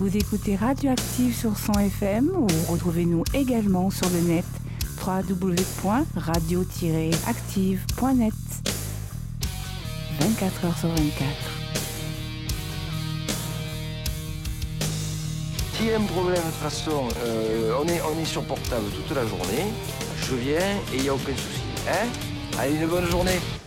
Vous écoutez Radioactive sur 100 FM ou retrouvez-nous également sur le net www.radio-active.net 24 heures sur 24. S'il y a un problème, de toute façon, on est sur portable toute la journée. Je viens et il n'y a aucun souci. Allez, une bonne journée.